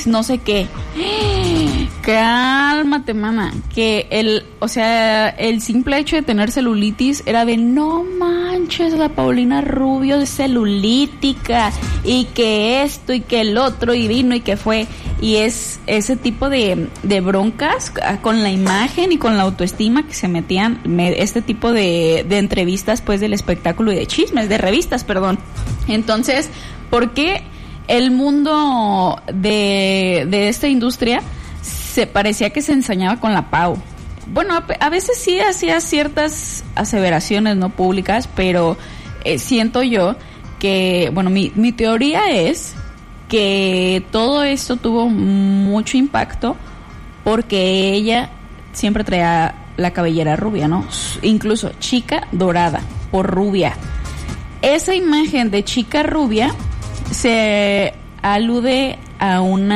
no sé qué. Cálmate, mana. Que el simple hecho de tener celulitis era de no manches, la Paulina Rubio es celulítica, y que esto y que el otro, y vino y que fue. Y es ese tipo de broncas con la imagen y con la autoestima que se metían este tipo de entrevistas, pues, del espectáculo y de chismes, de revistas, perdón. Entonces, ¿por qué el mundo de esta industria se parecía que se ensañaba con la Pau? Bueno, a veces sí hacía ciertas aseveraciones no públicas, pero siento yo que, bueno, mi teoría es que todo esto tuvo mucho impacto porque ella siempre traía la cabellera rubia, ¿no? Incluso chica dorada por rubia. Esa imagen de chica rubia se alude a un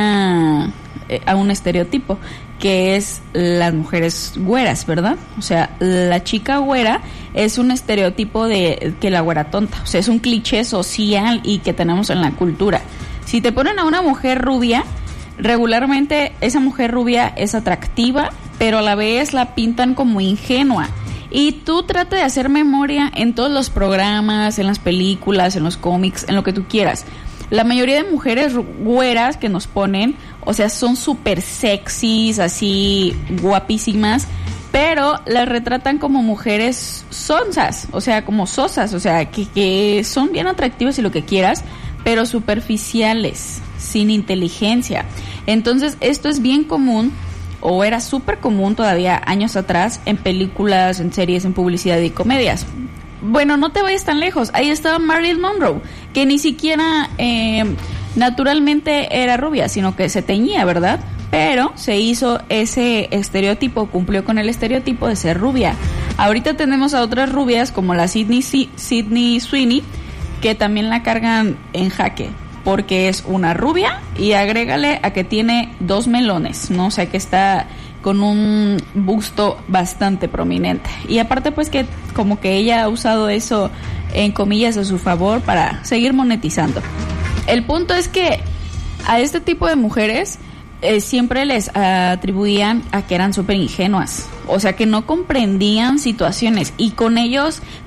estereotipo que es las mujeres güeras, ¿verdad? O sea, la chica güera es un estereotipo de que la güera tonta, o sea, es un cliché social y que tenemos en la cultura. Si te ponen a una mujer rubia, regularmente esa mujer rubia es atractiva, pero a la vez la pintan como ingenua. Y tú trata de hacer memoria en todos los programas, en las películas, en los cómics, en lo que tú quieras. La mayoría de mujeres güeras que nos ponen, o sea, son súper sexys, así guapísimas, pero las retratan como mujeres sonsas, o sea, como sosas, o sea, que son bien atractivas y lo que quieras, pero superficiales, sin inteligencia. Entonces, esto es bien común, o era súper común todavía años atrás, en películas, en series, en publicidad y comedias. Bueno, no te vayas tan lejos. Ahí estaba Marilyn Monroe, que ni siquiera naturalmente era rubia, sino que se teñía, ¿verdad? Pero se hizo ese estereotipo, cumplió con el estereotipo de ser rubia. Ahorita tenemos a otras rubias como la Sydney Sweeney, que también la cargan en jaque, porque es una rubia y agrégale a que tiene 2 melones, ¿no? O sea, que está con un busto bastante prominente. Y aparte, pues, que como que ella ha usado eso, en comillas, a su favor para seguir monetizando. El punto es que a este tipo de mujeres siempre les atribuían a que eran súper ingenuas, o sea, que no comprendían situaciones, y con ella,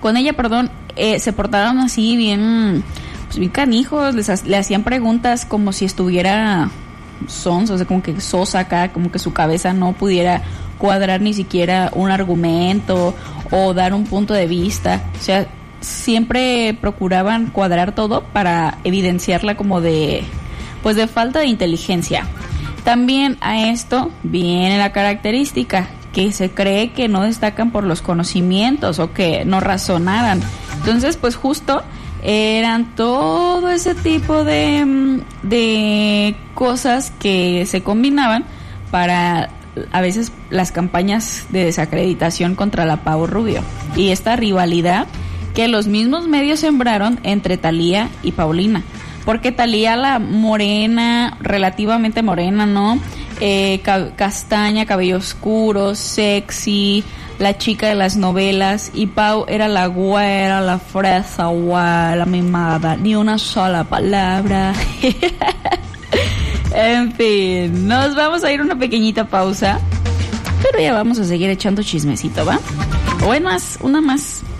se portaron así bien, pues bien canijos, le hacían preguntas como si estuviera sonsa, o sea, como que sosa acá, como que su cabeza no pudiera cuadrar ni siquiera un argumento o dar un punto de vista. O sea, siempre procuraban cuadrar todo para evidenciarla como de falta de inteligencia. También a esto viene la característica que se cree que no destacan por los conocimientos o que no razonaran. Entonces, pues justo eran todo ese tipo de cosas que se combinaban para a veces las campañas de desacreditación contra la Pau Rubio, y esta rivalidad que los mismos medios sembraron entre Thalía y Paulina, porque Thalía, la morena, relativamente morena, ¿no? Castaña, cabello oscuro, sexy, la chica de las novelas, y Pau era la güera, la fresa, la mimada, ni una sola palabra. En fin, nos vamos a ir a una pequeñita pausa, pero ya vamos a seguir echando chismecito, ¿va? O es más, una más.